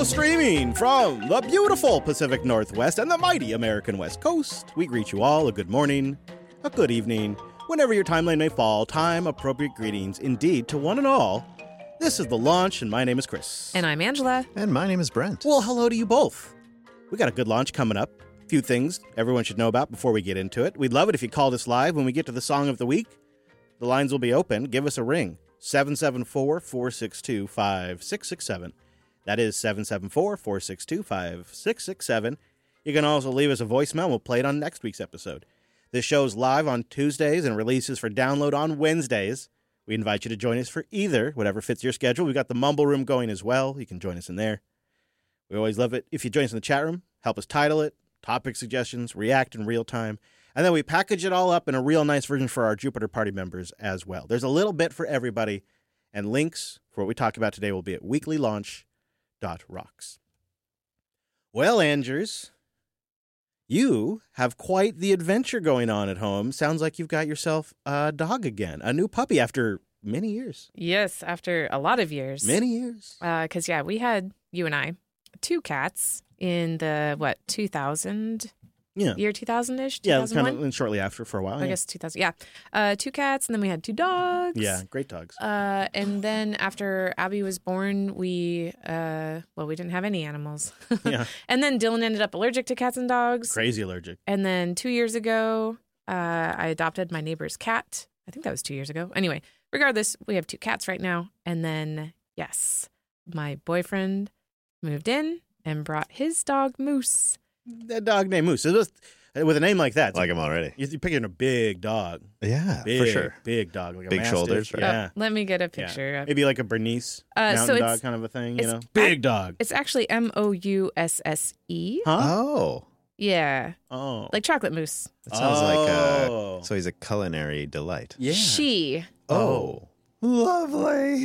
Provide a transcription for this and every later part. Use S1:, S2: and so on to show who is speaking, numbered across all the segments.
S1: Hello, streaming from the beautiful Pacific Northwest and the mighty American West Coast. We greet you all a good morning, a good evening, whenever your timeline may fall. Time-appropriate greetings indeed to one and all. This is The Launch, and my name is Chris.
S2: And I'm Angela.
S3: And my name is Brent.
S1: Well, hello to you both. We got a good launch coming up. A few things everyone should know about before we get into it. We'd love it if you called us live when we get to the song of the week. The lines will be open. Give us a ring. 774-462-5667. That is 774-462-5667. You can also leave us a voicemail. We'll play it on next week's episode. This show's live on Tuesdays and releases for download on Wednesdays. We invite you to join us for either, whatever fits your schedule. We've got the Mumble Room going as well. You can join us in there. We always love it if you join us in the chat room. Help us title it, topic suggestions, react in real time. And then we package it all up in a real nice version for our Jupiter Party members as well. There's a little bit for everybody. And links for what we talk about today will be at weeklylaunch.rocks. Well, Andrews, you have quite the adventure going on at home. Sounds like you've got yourself a dog again, a new puppy after many years.
S2: Yes, after a lot of years.
S1: Many years.
S2: Because, we had, you and I, 2 cats in the, 2000?
S1: Yeah.
S2: Year 2000-ish?
S1: Yeah, kind
S2: 2001?
S1: of shortly after for a while.
S2: I guess 2000. Yeah. 2 cats, and then we had 2 dogs.
S1: Yeah, great dogs.
S2: And then after Abby was born, we didn't have any animals.
S1: Yeah.
S2: And then Dylan ended up allergic to cats and dogs.
S1: Crazy allergic.
S2: And then 2 years ago, I adopted my neighbor's cat. I think that was 2 years ago. Anyway, regardless, we have 2 cats right now. And then, yes, my boyfriend moved in and brought his dog, Moose.
S1: That dog named Moose. With a name like that.
S3: Like him already.
S1: You're picking a big dog.
S3: Yeah,
S1: Big,
S3: for sure.
S1: Big dog. Like a
S3: Big
S1: mastiff.
S3: shoulders, right?
S1: Yeah.
S2: Let me get a picture.
S1: Yeah. Maybe like a Bernese
S2: so
S1: mountain
S2: it's-
S1: dog kind of a thing, you
S2: it's
S1: know? Big dog.
S2: It's actually Mousse.
S1: Huh?
S3: Oh.
S2: Yeah.
S1: Oh.
S2: Like chocolate mousse.
S3: That sounds
S1: Oh.
S3: like so he's a culinary delight.
S1: Yeah.
S2: She.
S3: Oh. Lovely.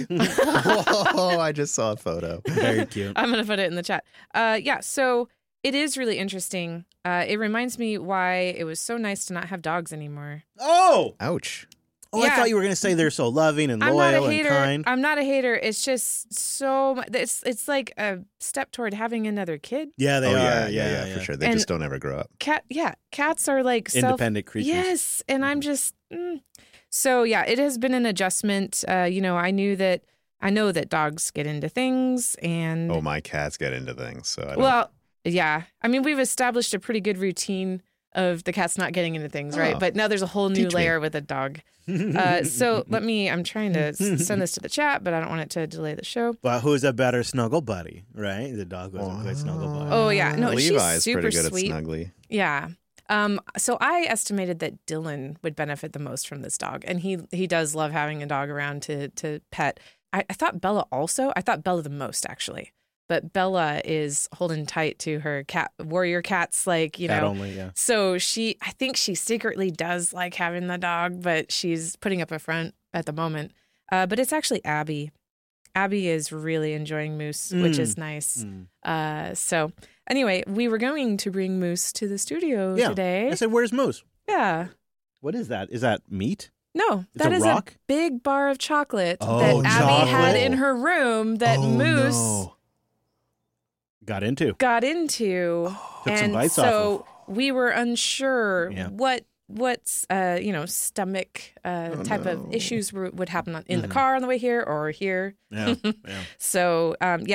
S3: Whoa, I just saw a photo.
S1: Very cute.
S2: I'm going to put it in the chat. So it is really interesting. It reminds me why it was so nice to not have dogs anymore.
S1: Oh!
S3: Ouch.
S1: Oh, I
S2: Yeah.
S1: thought you were going to say they're so loving and
S2: I'm not a
S1: loyal and
S2: hater.
S1: kind.
S2: I'm not a hater. It's just so much. It's like a step toward having another kid.
S1: Yeah, they
S3: Oh,
S1: are.
S3: yeah, for sure. They
S2: And-
S3: just don't ever grow up.
S2: Cats are like
S1: Independent creatures.
S2: Yes, and I'm just so yeah. It has been an adjustment. I know that dogs get into things, and
S3: Oh, my cats get into things, so I don't.
S2: well, yeah. I mean, we've established a pretty good routine of the cats not getting into things, right?
S3: Oh.
S2: But now there's a whole new
S3: Teach me.
S2: layer with a dog. So I'm trying to send this to the chat, but I don't want it to delay the show.
S1: But who's a better snuggle buddy, right? The dog was a good snuggle buddy.
S2: Oh, yeah. No, she's
S3: Levi's
S2: super
S3: pretty good
S2: sweet.
S3: at snuggly.
S2: Yeah. So I estimated that Dylan would benefit the most from this dog, and he does love having a dog around to pet. I thought Bella also. I thought Bella the most, actually. But Bella is holding tight to her cat, warrior cats, like,
S1: Cat only, yeah.
S2: So I think she secretly does like having the dog, but she's putting up a front at the moment. But it's actually Abby. Abby is really enjoying Moose, which is nice. So anyway, we were going to bring Moose to the studio today.
S1: I said, where's Moose?
S2: Yeah.
S1: What is that? Is that meat?
S2: No,
S1: It's
S2: that
S1: a
S2: is
S1: rock?
S2: a big bar of chocolate
S1: Oh,
S2: that Abby had
S1: chocolate.
S2: in her room that
S3: Oh,
S2: Moose
S3: no.
S1: Got into.
S2: got into.
S1: Took some
S2: And
S1: bites
S2: so
S1: off
S2: we were unsure
S1: Yeah.
S2: what's stomach type
S3: no.
S2: of issues would happen in the car on the way here or here.
S1: Yeah. Yeah.
S2: So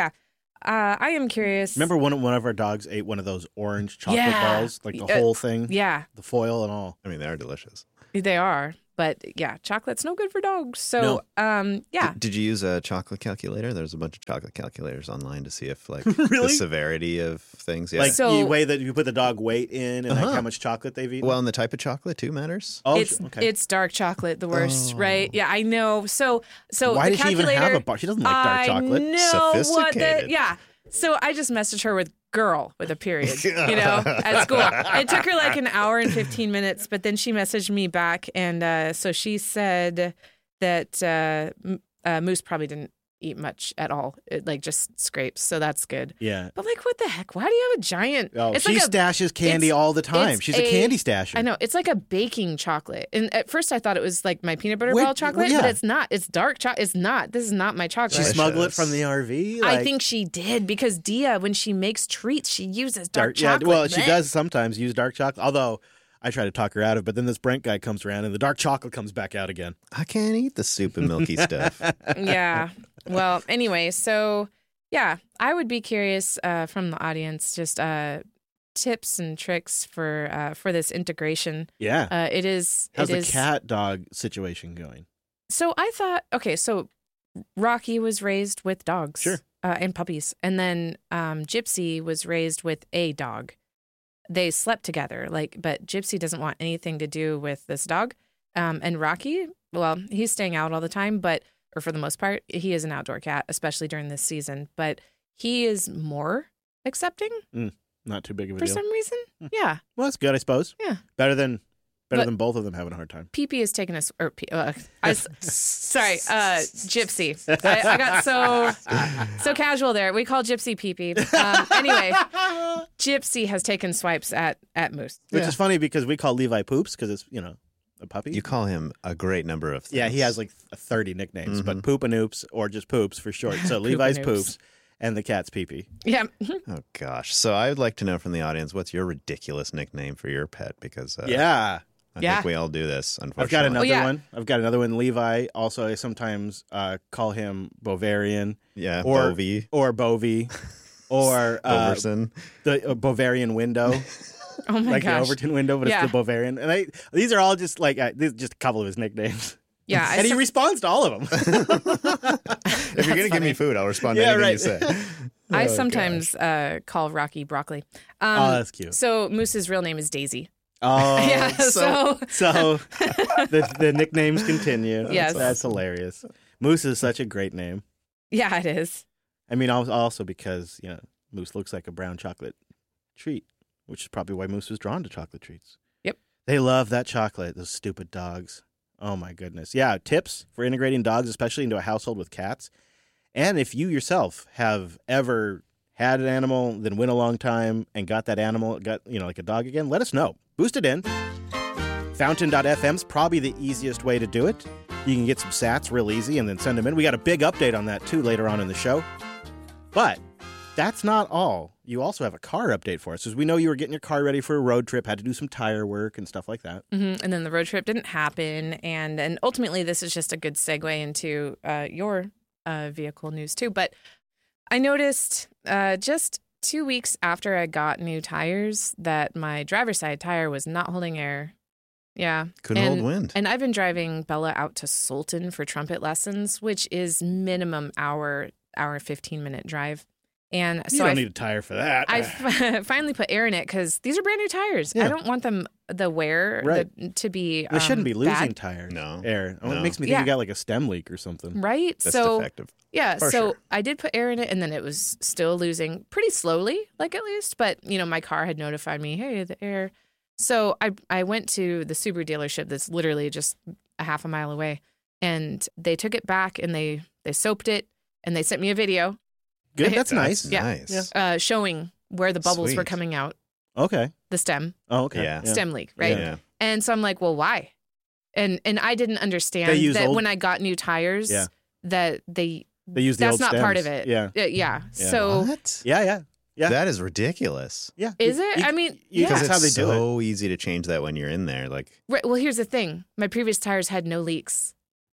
S2: I am curious.
S1: Remember one of our dogs ate one of those orange chocolate
S2: Yeah.
S1: balls? Like the whole thing?
S2: Yeah,
S1: The foil and all.
S3: I mean, they are delicious.
S2: they are. But yeah, chocolate's no good for dogs. So yeah.
S3: Did you use a chocolate calculator? There's a bunch of chocolate calculators online to see if like
S1: Really?
S3: the severity of things. Yeah.
S1: Like
S2: So-
S1: you weigh that you put the dog weight in and like
S3: Uh-huh.
S1: how much chocolate they've eaten?
S3: well, and the type of chocolate too matters.
S1: oh,
S2: It's it's dark chocolate, the worst,
S3: Oh.
S2: right? Yeah, I know. So
S1: Why
S2: the
S1: does she even have
S2: calculator-
S1: a bar? She doesn't like dark chocolate.
S2: I know what the
S3: Sophisticated.
S2: yeah. So I just messaged her with girl with a period, at school. It took her like an hour and 15 minutes, but then she messaged me back. And so she said that Moose probably didn't eat much at all. It like just scrapes, so that's good.
S1: Yeah.
S2: But like, what the heck? Why do you have a giant?
S1: Oh,
S2: it's
S1: she
S2: like
S1: stashes candy
S2: it's-
S1: all the time.
S2: it's
S1: She's a candy stasher.
S2: I know. It's like a baking chocolate. And at first I thought it was like my peanut butter
S1: Wait,
S2: ball chocolate,
S1: well, yeah.
S2: but it's not. It's dark chocolate. It's not. This is not my chocolate.
S1: She
S3: Delicious.
S1: smuggled it from the RV.
S2: I think she did because Dia, when she makes treats, she uses dark chocolate.
S1: Yeah, well, she
S2: Blech.
S1: does sometimes use dark chocolate. Although I try to talk her out of it, but then this Brent guy comes around and the dark chocolate comes back out again.
S3: I can't eat the soup and milky stuff.
S2: Yeah. Well, anyway, so yeah, I would be curious from the audience just tips and tricks for this integration.
S1: Yeah.
S2: It is.
S1: How's
S2: it
S1: the
S2: is,
S1: cat dog situation going?
S2: So I thought, okay, so Rocky was raised with dogs,
S1: Sure.
S2: And puppies, and then Gypsy was raised with a dog. They slept together, but Gypsy doesn't want anything to do with this dog. And Rocky, well, he's staying out all the time, or for the most part, he is an outdoor cat, especially during this season. But he is more accepting
S1: Not too big of a
S2: for
S1: deal.
S2: some reason. Yeah,
S1: Well, that's good, I suppose.
S2: Yeah.
S1: Better than
S2: But-
S1: both of them having a hard time.
S2: PP has taken us. Gypsy. I got so casual there. We call Gypsy PP. Anyway, Gypsy has taken swipes at Moose.
S1: Which
S3: Yeah.
S1: is funny because we call Levi Poops because it's, a puppy.
S3: You call him a great number of things.
S1: Yeah, he has like 30 nicknames, but Poop and Oops or just Poops for short. So
S2: Poop
S1: Levi's
S2: and Oops.
S1: Poops and the cat's PP.
S2: Yeah.
S3: Oh, gosh. So I would like to know from the audience, what's your ridiculous nickname for your pet? Because
S1: Yeah.
S3: I
S2: Yeah.
S3: think we all do this, unfortunately.
S1: I've got another
S2: yeah.
S1: one. I've got another one. Levi. Also, I sometimes call him Bovarian
S3: Yeah,
S1: or
S3: Bovie,
S1: or Bovie or
S3: Boverson.
S1: the Bavarian window,
S2: Oh my
S1: like
S2: gosh.
S1: the Overton window, but
S2: Yeah.
S1: it's the Bavarian. And these are all just like these are just a couple of his nicknames.
S2: Yeah.
S1: And he responds to all of them.
S3: If you're going to give me food, I'll respond to
S1: Yeah,
S3: anything
S1: right.
S3: you say.
S2: I
S3: Oh,
S2: sometimes call Rocky Broccoli.
S1: Oh, that's cute.
S2: So Moose's real name is Daisy.
S1: Oh,
S2: Yeah. So
S1: so the nicknames continue.
S2: Yes.
S1: That's hilarious. Moose is such a great name.
S2: yeah, it is.
S1: I mean, also because Moose looks like a brown chocolate treat, which is probably why Moose was drawn to chocolate treats.
S2: Yep.
S1: They love that chocolate. Those stupid dogs. Oh my goodness. Yeah. Tips for integrating dogs, especially into a household with cats. And if you yourself have ever had an animal, then went a long time and got that animal, like a dog again, let us know. Boost it in. Fountain.fm's probably the easiest way to do it. You can get some sats real easy and then send them in. We got a big update on that too later on in the show. But that's not all. You also have a car update for us, because we know you were getting your car ready for a road trip, had to do some tire work and stuff like that.
S2: And then the road trip didn't happen. And ultimately, this is just a good segue into your vehicle news, too. But I noticed just 2 weeks after I got new tires that my driver's side tire was not holding air. Yeah.
S3: Couldn't
S2: and,
S3: hold wind.
S2: And I've been driving Bella out to Sultan for trumpet lessons, which is minimum hour 15-minute drive. And
S1: You
S2: so
S1: don't need a tire for that.
S2: I finally put air in it because these are brand new tires.
S1: Yeah.
S2: I don't want them, the wear,
S1: Right.
S2: to be
S1: They shouldn't be losing
S2: bad.
S1: tires.
S3: No.
S1: Air. Oh,
S3: No.
S1: It makes me think
S2: Yeah.
S1: you got like a stem leak or something.
S2: Right?
S3: That's
S2: so
S3: defective.
S2: yeah,
S3: For
S2: so
S3: sure.
S2: I did put air in it, and then it was still losing pretty slowly, like at least. But my car had notified me, hey, the air. So I went to the Subaru dealership that's literally just a half a mile away, and they took it back and they soaped it, and they sent me a video
S1: Good. That's nice.
S3: That's
S2: Yeah.
S3: nice.
S2: showing where the bubbles were
S3: Sweet.
S2: coming out,
S1: Okay.
S2: the stem
S1: Oh, okay.
S3: Yeah.
S2: stem leak, right?
S3: Yeah.
S2: And so I'm like, well, why? And I didn't understand
S1: They use
S2: that
S1: old-
S2: when I got new tires,
S1: Yeah.
S2: that they
S1: They use the
S2: that's
S1: old
S2: not part
S1: stems.
S2: of it.
S1: Yeah.
S2: Yeah. So
S3: What?
S1: Yeah. Yeah.
S3: That is ridiculous.
S1: Yeah.
S2: is it? I mean,
S1: you-
S2: yeah.
S1: That's
S3: Because
S1: how they
S3: it's
S1: do it.
S3: so easy to change that when you're in there. Like,
S2: Right, well, here's the thing. My previous tires had no leaks.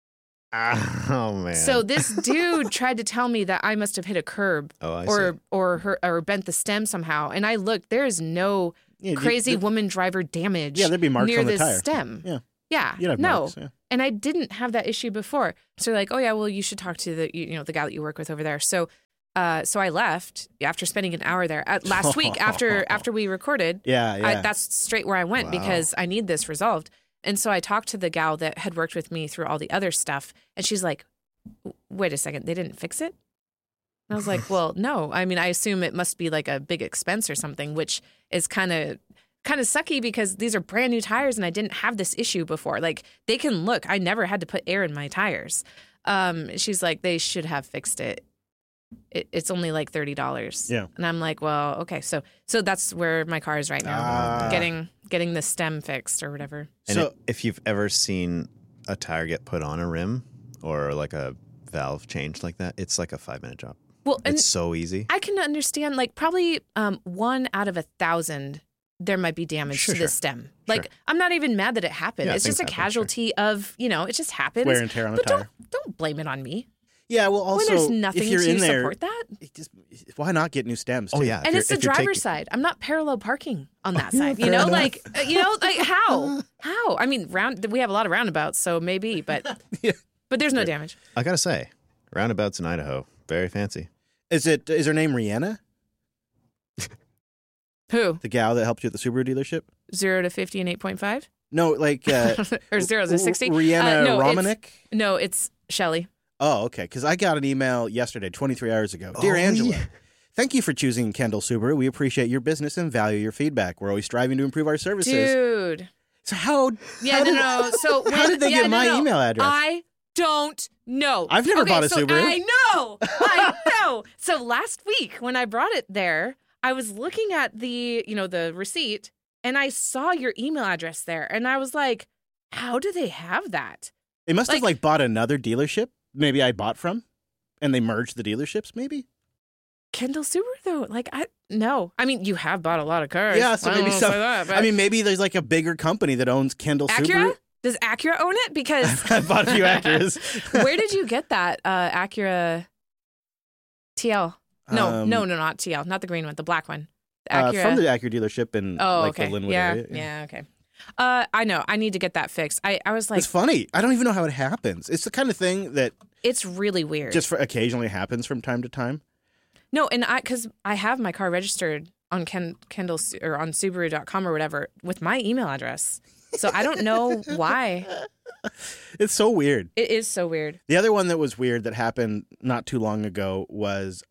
S3: oh man.
S2: So this dude tried to tell me that I must have hit a curb
S3: oh, I see.
S2: or bent the stem somehow. And I looked, there is no
S1: Yeah,
S2: crazy
S1: you-
S2: woman driver damage
S1: Yeah, there'd be marks
S2: near
S1: on the
S2: this
S1: tire.
S2: stem.
S1: Yeah.
S2: Yeah.
S1: You'd have
S2: no.
S1: marks, yeah.
S2: And I didn't have that issue before. So they're like, oh yeah, well you should talk to the the guy that you work with over there. So I left after spending an hour there last week after we recorded.
S1: Yeah.
S2: That's straight where I went
S3: Wow.
S2: because I need this resolved. And so I talked to the gal that had worked with me through all the other stuff, and she's like, "Wait a second, they didn't fix it?" And I was like, "Well, no. I mean, I assume it must be like a big expense or something, which is kind of sucky because these are brand new tires and I didn't have this issue before. Like they can look. I never had to put air in my tires. She's like, they should have fixed it. It's only like $30.
S1: Yeah.
S2: And I'm like, well, okay. So that's where my car is right now. Getting the stem fixed or whatever.
S3: And
S1: So-
S3: if you've ever seen a tire get put on a rim or like a valve changed like that, it's like a 5-minute job.
S2: Well, and
S3: It's so easy.
S2: I can understand, like, probably 1 out of 1,000, there might be damage
S3: Sure,
S2: to
S3: sure.
S2: the stem. Like, I'm not even mad that it happened.
S3: Yeah,
S2: it's just a
S3: things happen,
S2: casualty of, it just happens.
S1: Wear and tear on a
S2: but
S1: tire.
S2: don't blame it on me.
S1: Yeah, well, also,
S2: when there's nothing
S1: if you're
S2: to
S1: in there,
S2: support that.
S1: why not get new stems?
S3: Oh,
S1: too?
S3: yeah.
S2: And it's the driver's side. I'm not parallel parking on that side. Like how? How? I mean, we have a lot of roundabouts, so maybe, but
S1: Yeah.
S2: but there's no damage.
S3: I got to say, roundabouts in Idaho, very fancy.
S1: Is her name Rihanna?
S2: Who?
S1: The gal that helped you at the Subaru dealership?
S2: 0 to 50 and 8.5?
S1: No, like
S2: Or 0 to 60?
S1: Rihanna
S2: no,
S1: Romanek?
S2: No, it's Shelly.
S1: Oh, okay. Because I got an email yesterday, 23 hours ago. Dear Angela, thank you for choosing Kendall Subaru. We appreciate your business and value your feedback. We're always striving to improve our services.
S2: Dude.
S1: So how?
S2: Yeah,
S1: how
S2: no. So
S1: how did they get my email address?
S2: I don't know.
S1: I've never bought a Subaru.
S2: I know. So last week when I brought it there, I was looking at the receipt and I saw your email address there and I was like, how do they have that?
S1: They must have bought another dealership. Maybe I bought from, and they merged the dealerships. Maybe.
S2: Kendall Subaru though, no. I mean, you have bought a lot of cars.
S1: Yeah, so
S2: I don't
S1: maybe
S2: wanna
S1: some.
S2: say that, but
S1: I mean, maybe there's like a bigger company that owns Kendall
S2: Acura?
S1: Subaru.
S2: Does Acura own it? Because
S1: I bought a few Acuras.
S2: where did you get that Acura TL? No, not TL, not the green one, the black one. The Acura.
S1: From the Acura dealership in
S2: okay.
S1: the Linwood
S2: yeah,
S1: area.
S2: Yeah, okay. I know. I need to get that fixed. I was like,
S1: It's funny. I don't even know how it happens. It's the kind of thing that
S2: it's really weird.
S1: just occasionally happens from time to time.
S2: No, and because I have my car registered on Kendall or on Subaru.com or whatever with my email address. So I don't know why.
S1: It's so weird.
S2: It is so weird.
S1: The other one that was weird that happened not too long ago was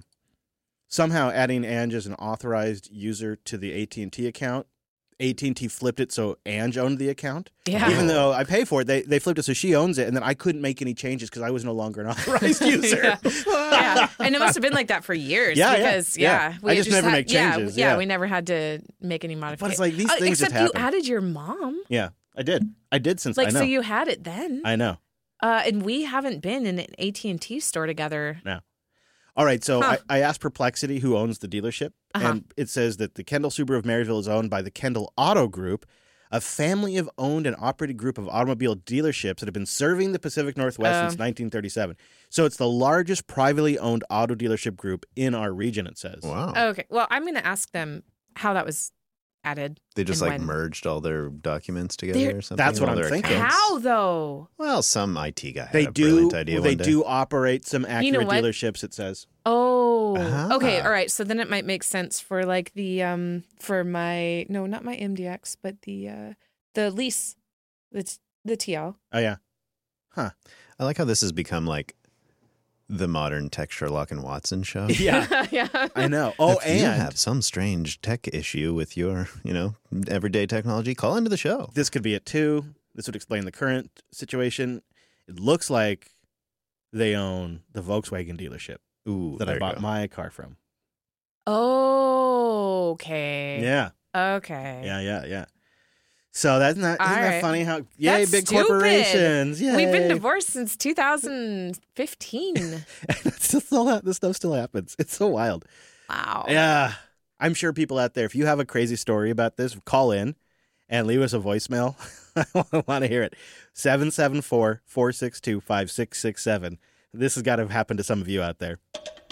S1: somehow adding Ange as an authorized user to the AT&T account. AT&T flipped it so Ange owned the account.
S2: Yeah.
S1: Even though I pay for it, they flipped it so she owns it, and then I couldn't make any changes because I was no longer an authorized user.
S2: Yeah, and it must have been like that for years.
S1: Yeah,
S2: because
S1: yeah. I just never make changes.
S2: Yeah, we never had to make any modifications.
S1: But it's like these things just
S2: except
S1: happen.
S2: you added your mom.
S1: Yeah, I did. I did since
S2: Like
S1: I know.
S2: so, you had it then.
S1: I know.
S2: And we haven't been in an AT&T store together.
S1: No. All right, so I asked Perplexity who owns the dealership, and it says that the Kendall Subaru of Marysville is owned by the Kendall Auto Group, a family of owned and operated group of automobile dealerships that have been serving the Pacific Northwest since 1937. So it's the largest privately owned auto dealership group in our region, it says.
S3: Wow.
S2: Okay, well, I'm going to ask them how that was added.
S3: They just
S2: and
S3: like
S2: when.
S3: merged all their documents together
S2: They're-
S3: or something.
S1: That's what
S3: all
S1: I'm
S3: their
S1: thinking.
S3: accounts.
S2: How though?
S3: Well, some IT guy had
S1: They
S3: a brilliant idea
S1: they
S3: one day.
S1: do operate some
S2: You know
S1: Acura
S2: what?
S1: dealerships, it says.
S2: Oh,
S3: Ah.
S2: okay, all right. So then it might make sense for like the for my not my MDX, but the lease, the TL.
S1: Oh, yeah.
S3: I like how this has become like the modern tech Sherlock and Watson show.
S1: Yeah,
S2: Yeah.
S1: I know. Oh,
S3: If you
S1: and
S3: have some strange tech issue with your, everyday technology, call into the show.
S1: this could be it too. This would explain the current situation. It looks like they own the Volkswagen dealership
S3: Ooh,
S1: that
S3: there
S1: I
S3: you
S1: bought
S3: go.
S1: my car from.
S2: Okay.
S1: Yeah.
S2: Okay.
S1: Yeah. So isn't that
S2: right.
S1: funny how yay,
S2: That's
S1: big
S2: stupid.
S1: corporations. Yay.
S2: We've been divorced since 2015.
S1: This stuff still happens. It's so wild.
S2: Wow.
S1: Yeah. I'm sure people out there, if you have a crazy story about this, call in and leave us a voicemail. I want to hear it. 774-462-5667. This has got to happen to some of you out there.